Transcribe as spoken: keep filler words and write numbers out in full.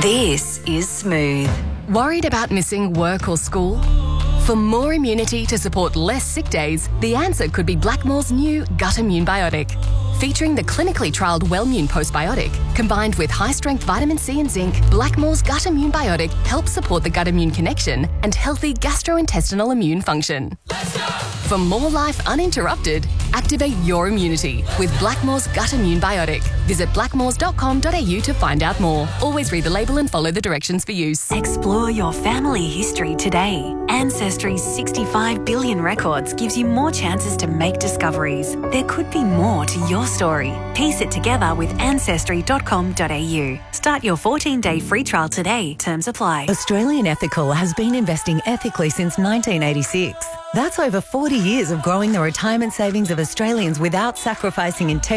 This is Smooth. Worried about missing work or school? For more immunity to support less sick days, the answer could be Blackmore's new Gut Immune Biotic. Featuring the clinically trialled Wellmune postbiotic, combined with high-strength vitamin C and zinc, Blackmore's Gut Immune Biotic helps support the gut-immune connection and healthy gastrointestinal immune function. Let's go! For more life uninterrupted, activate your immunity with Blackmore's Gut Immune Biotic. Visit blackmores dot com dot a u to find out more. Always read the label and follow the directions for use. Explore your family history today. Ancestry's sixty-five billion records gives you more chances to make discoveries. There could be more to your story. Piece it together with ancestry dot com dot a u. Start your fourteen-day free trial today. Terms apply. Australian Ethical has been investing ethically since nineteen eighty-six. That's over forty years of growing the retirement savings of Australians without sacrificing integrity